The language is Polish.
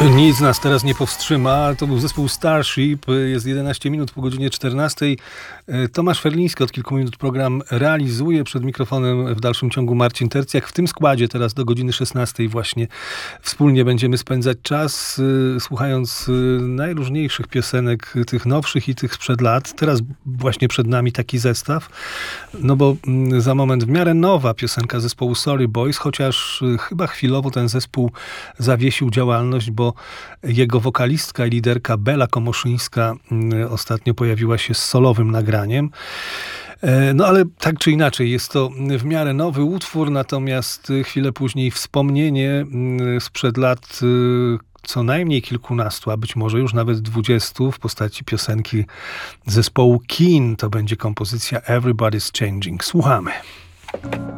Nic nas teraz nie powstrzyma. To był zespół Starship. Jest 11 minut po godzinie 14. Tomasz Ferliński od kilku minut program realizuje. Przed mikrofonem w dalszym ciągu Marcin Tercjak. W tym składzie teraz do godziny 16 właśnie wspólnie będziemy spędzać czas, słuchając najróżniejszych piosenek, tych nowszych i tych sprzed lat. Teraz właśnie przed nami taki zestaw. No bo za moment w miarę nowa piosenka zespołu Sorry Boys, chociaż chyba chwilowo ten zespół zawiesił działalność, bo jego wokalistka i liderka Bela Komoszyńska ostatnio pojawiła się z solowym nagraniem. No ale tak czy inaczej, jest to w miarę nowy utwór, natomiast chwilę później wspomnienie sprzed lat co najmniej kilkunastu, a być może już nawet 20 w postaci piosenki zespołu Keane. To będzie kompozycja Everybody's Changing. Słuchamy.